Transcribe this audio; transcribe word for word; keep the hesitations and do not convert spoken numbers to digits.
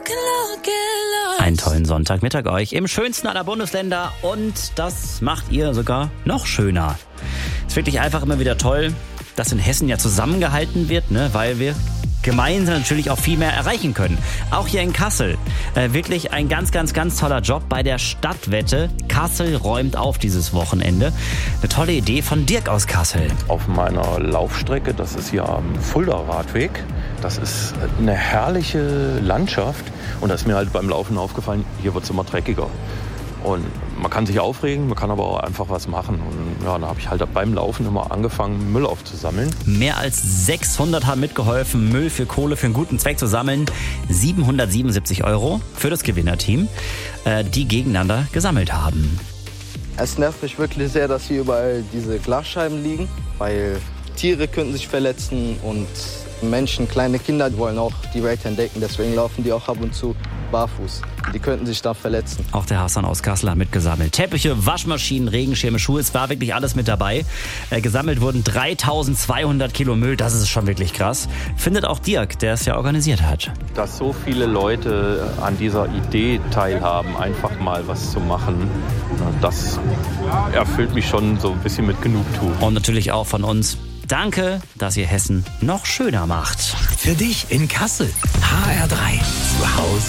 Einen tollen Sonntagmittag euch im schönsten aller Bundesländer und das macht ihr sogar noch schöner. Es ist wirklich einfach immer wieder toll, dass in Hessen ja zusammengehalten wird, ne, weil wir gemeinsam natürlich auch viel mehr erreichen können. Auch hier in Kassel. Äh, wirklich ein ganz, ganz, ganz toller Job bei der Stadtwette. Kassel räumt auf dieses Wochenende. Eine tolle Idee von Dirk aus Kassel. Auf meiner Laufstrecke, das ist hier am Fulda-Radweg, das ist eine herrliche Landschaft. Und da ist mir halt beim Laufen aufgefallen, hier wird es immer dreckiger. Und man kann sich aufregen, man kann aber auch einfach was machen. Und ja, da habe ich halt beim Laufen immer angefangen, Müll aufzusammeln. Mehr als sechshundert haben mitgeholfen, Müll für Kohle für einen guten Zweck zu sammeln. siebenhundertsiebenundsiebzig Euro für das Gewinnerteam, äh, die gegeneinander gesammelt haben. Es nervt mich wirklich sehr, dass hier überall diese Glasscheiben liegen, weil Tiere könnten sich verletzen und Menschen, kleine Kinder wollen auch die Welt entdecken. Deswegen laufen die auch ab und zu barfuß. Die könnten sich da verletzen. Auch der Hassan aus Kassel hat mitgesammelt. Teppiche, Waschmaschinen, Regenschirme, Schuhe, es war wirklich alles mit dabei. Äh, gesammelt wurden dreitausendzweihundert Kilo Müll, das ist schon wirklich krass. Findet auch Dirk, der es ja organisiert hat. Dass so viele Leute an dieser Idee teilhaben, einfach mal was zu machen, das erfüllt mich schon so ein bisschen mit Genugtuung. Und natürlich auch von uns. Danke, dass ihr Hessen noch schöner macht. Für dich in Kassel. H R drei. Zu Hause.